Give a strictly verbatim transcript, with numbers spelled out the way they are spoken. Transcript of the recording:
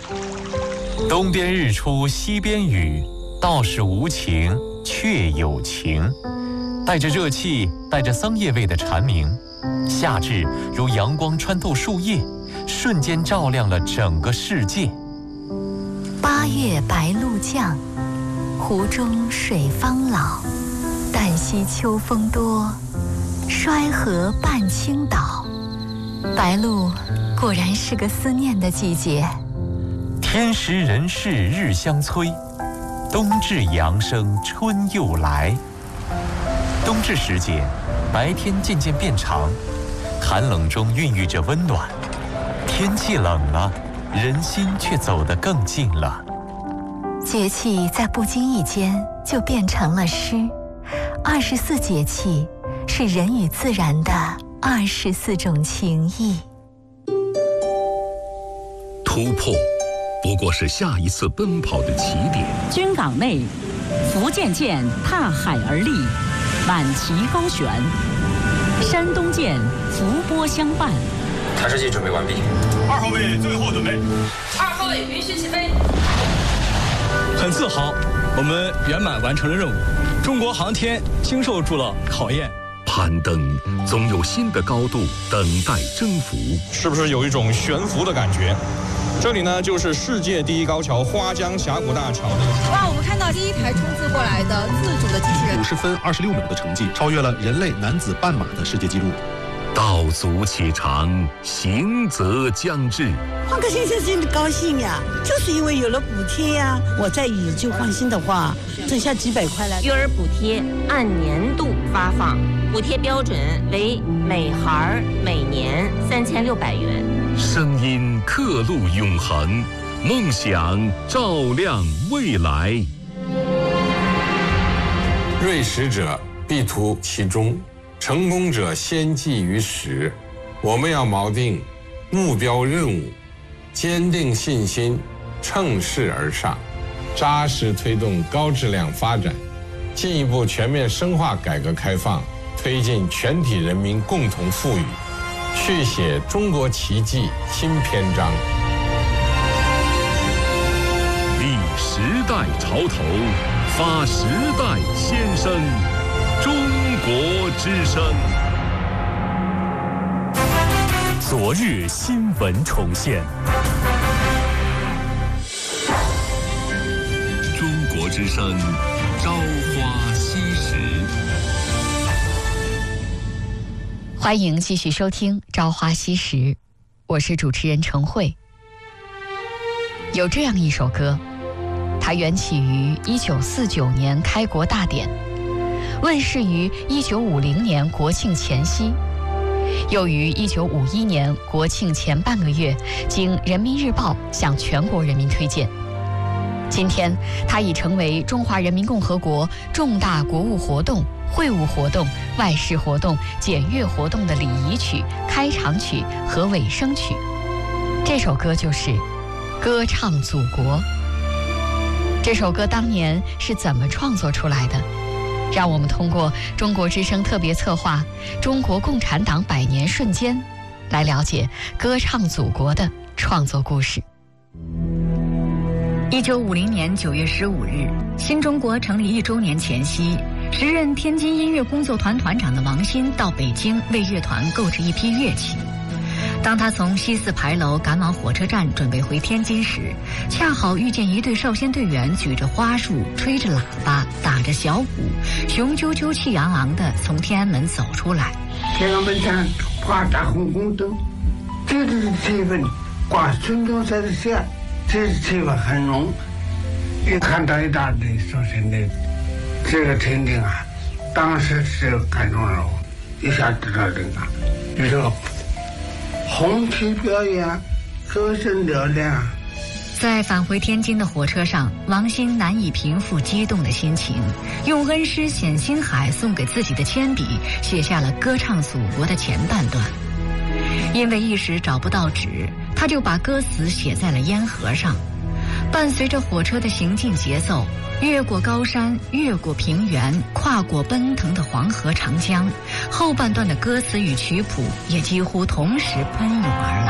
东边日出西边雨，道是无晴却有晴。带着热气，带着桑叶味的蝉鸣，夏至如阳光穿透树叶，瞬间照亮了整个世界。 八月白露降，湖中水方老。旦夕秋风多，衰河半倾倒。白露果然是个思念的季节。 天时人事日相催，冬至阳生春又来。冬至时节，白天渐渐变长，寒冷中孕育着温暖。天气冷了，人心却走得更近了。 节气在不经意间就变成了诗。二十四节气是人与自然的二十四种情谊。 突破不过是下一次奔跑的起点。 军港内，福建舰踏海而立，满旗高悬；山东舰伏波相伴。 探视器准备完毕。 二号位最后准备。 二号位允许起飞。 很自豪，我们圆满完成了任务。中国航天经受住了考验。 攀登总有新的高度等待征服。 是不是有一种悬浮的感觉？这里呢，就是世界第一高桥花江峡谷大桥。 哇，我们看到第一台冲刺过来的自主的机器人， 五十分二十六秒的成绩，超越了人类男子半马的世界纪录。 道阻且长，行则将至。 换个先生心里高兴呀，就是因为有了补贴呀。我再以旧换新的话，挣下几百块来。 育儿补贴按年度发放，补贴标准为每孩每年三千六百元。 声音刻录永恒，梦想照亮未来。 锐识者必图其中，成功者先记于始。我们要锚定目标任务，坚定信心，乘势而上，扎实推动高质量发展，进一步全面深化改革开放，推进全体人民共同富裕，续写中国奇迹新篇章。 立时代潮头，发时代先声，中国之声。 昨日新闻重现。 中国之声，朝花夕拾。 欢迎继续收听《朝花夕拾》，我是主持人程慧。有这样一首歌，它缘起于一九四九年开国大典，问世于一九五零年国庆前夕，又于一九五一年国庆前半个月经《人民日报》向全国人民推荐。今天，它已成为中华人民共和国重大国务活动、会务活动、外事活动、检阅活动的礼仪曲、开场曲和尾声曲。这首歌就是《歌唱祖国》。这首歌当年是怎么创作出来的？让我们通过中国之声特别策划《中国共产党百年瞬间》来了解《歌唱祖国》的创作故事。 一九五零年九月十五日，新中国成立一周年前夕，时任天津音乐工作团团长的王新到北京为乐团购置一批乐器。当他从西四牌楼赶往火车站准备回天津时，恰好遇见一队少先队员举着花束，吹着喇叭，打着小鼓，雄赳赳气昂昂地从天安门走出来。 天安门上挂大红红灯，这就是气氛，挂孙中山的像，这气氛很浓。一看到一大队少先队，这个情景啊，当时是感动了我，一下得到灵感，于是红旗表演，歌声嘹亮。 在返回天津的火车上，王新难以平复激动的心情，用恩师冼星海送给自己的铅笔写下了《歌唱祖国》的前半段。因为一时找不到纸，他就把歌词写在了烟盒上。伴随着火车的行进节奏，越过高山，越过平原，跨过奔腾的黄河长江，后半段的歌词与曲谱也几乎同时喷涌而来。